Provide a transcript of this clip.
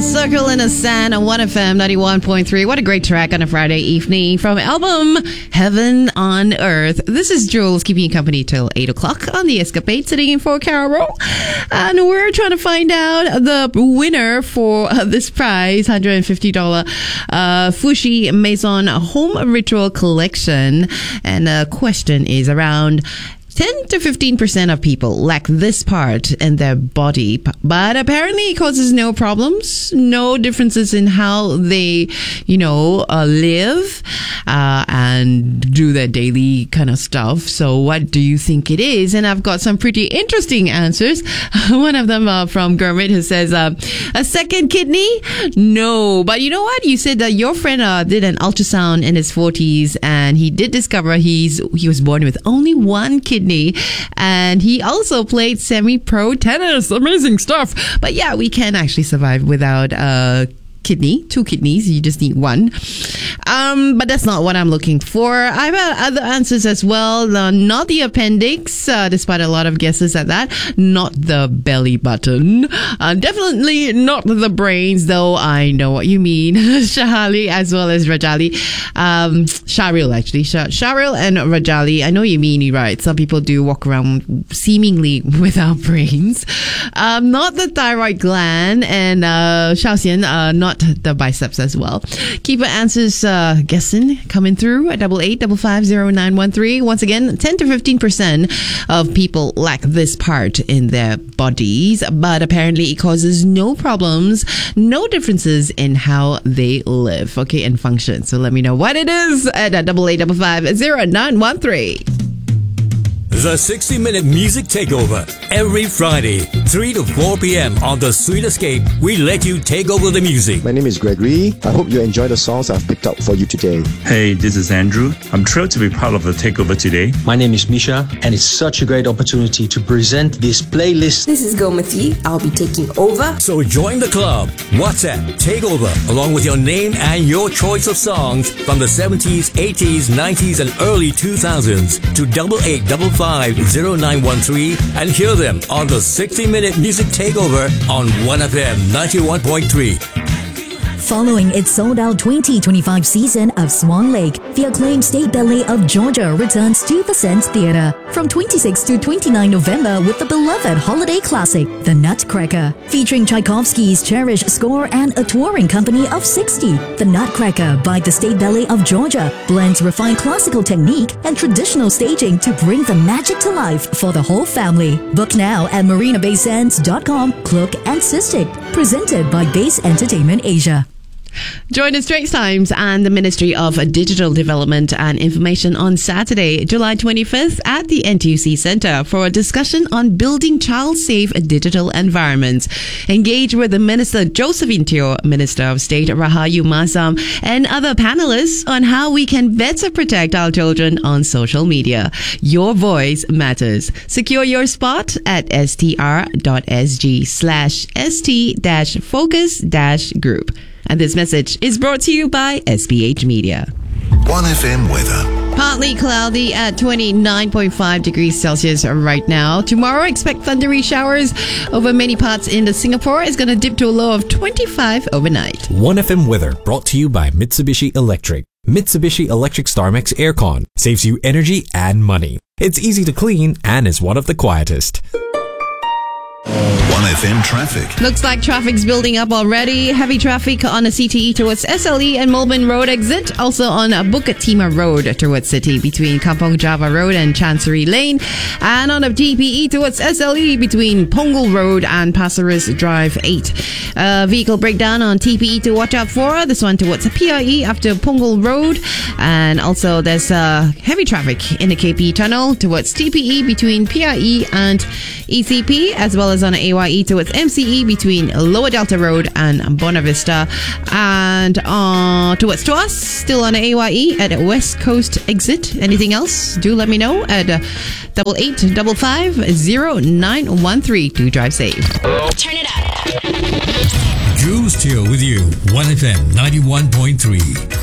Circle in the Sand on 1FM 91.3. What a great track on a Friday evening from album Heaven on Earth. This is Jules keeping you company till 8 o'clock on The Escapade, sitting in for Carol. And we're trying to find out the winner for this prize, $150 Fushi Maison Home Ritual Collection. And the question is around 10 to 15% of people lack this part in their body, but apparently it causes no problems, no differences in how they, live and do their daily kind of stuff. So what do you think it is? And I've got some pretty interesting answers. One of them from Gurmit, who says, a second kidney? No. But you know what? You said that your friend did an ultrasound in his 40s and he did discover he was born with only one kidney. And he also played semi-pro tennis. Amazing stuff. But yeah, we can actually survive without two kidneys. You just need one. But that's not what I'm looking for. I've had other answers as well. Not the appendix, despite a lot of guesses at that. Not the belly button. Definitely not the brains, though I know what you mean. Shahali as well as Rajali. Sharil, actually. Sharil and Rajali. I know you mean, you're right. Some people do walk around seemingly without brains. Not the thyroid gland. And Xiaoxian, not the biceps as well. Keep your answers guessing coming through at 8855500913. Once again, 10 to 15% of people lack this part in their bodies, but apparently it causes no problems, no differences in how they live, okay, and function. So let me know what it is at 8855500913. The 60-minute music takeover every Friday, 3 to 4 p.m. on The Sweet Escape. We let you take over the music. My name is Gregory. I hope you enjoy the songs I've picked out for you today. Hey, this is Andrew. I'm thrilled to be part of the takeover today. My name is Misha, and it's such a great opportunity to present this playlist. This is Gomati. I'll be taking over. So join the club. WhatsApp Takeover along with your name and your choice of songs from the 70s, 80s, 90s, and early 2000s to 88550913 and hear them on the 60-minute music takeover on 1FM 91.3. Following its sold-out 2025 season of Swan Lake, the acclaimed State Ballet of Georgia returns to the Sands Theatre from 26 to 29 November with the beloved holiday classic, The Nutcracker, featuring Tchaikovsky's cherished score and a touring company of 60. The Nutcracker by the State Ballet of Georgia blends refined classical technique and traditional staging to bring the magic to life for the whole family. Book now at marinabaysands.com, Cloak and Cystic. Presented by Base Entertainment Asia. Join the Straits Times and the Ministry of Digital Development and Information on Saturday, July 25th at the NTUC Centre for a discussion on building child-safe digital environments. Engage with the Minister Josephine Teo, Minister of State Rahayu Masam, and other panelists on how we can better protect our children on social media. Your voice matters. Secure your spot at str.sg/st-focus-group. And this message is brought to you by SPH Media. 1FM weather. Partly cloudy at 29.5 degrees Celsius right now. Tomorrow, expect thundery showers over many parts in Singapore. It's going to dip to a low of 25 overnight. 1FM weather brought to you by Mitsubishi Electric. Mitsubishi Electric StarMax Aircon saves you energy and money. It's easy to clean and is one of the quietest. 1FM traffic. Looks like traffic's building up already. Heavy traffic on the CTE towards SLE and Melbourne Road exit. Also on Bukit Timah Road towards City between Kampong Java Road and Chancery Lane. And on the TPE towards SLE between Punggol Road and Pasir Ris Drive 8. Vehicle breakdown on TPE to watch out for. This one towards PIE after Punggol Road. And also there's heavy traffic in the KP Tunnel towards TPE between PIE and ECP, as well as on AYE towards MCE between Lower Delta Road and Buona Vista, and towards Tuas, still on AYE at West Coast exit. Anything else? Do let me know at 8855500913. Do drive safe. Turn it up. Jules Teo with you, 1FM 91.3.